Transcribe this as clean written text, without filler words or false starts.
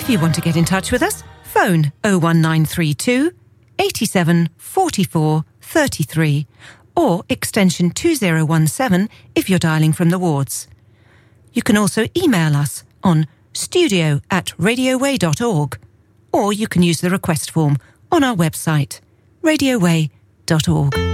If you want to get in touch with us, phone 01932 87 44 33 or extension 2017 if you're dialling from the wards. You can also email us on studio@radioway.org, or you can use the request form on our website, radioway.org.